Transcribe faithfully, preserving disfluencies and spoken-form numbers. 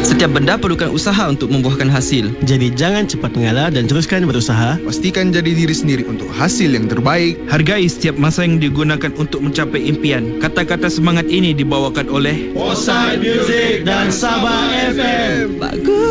Setiap benda perlukan usaha untuk membuahkan hasil. Jadi jangan cepat mengalah dan teruskan berusaha. Pastikan jadi diri sendiri untuk hasil yang terbaik. Hargai setiap masa yang digunakan untuk mencapai impian. Kata-kata semangat ini dibawakan oleh Offside Music dan Sabah F M. Bagus.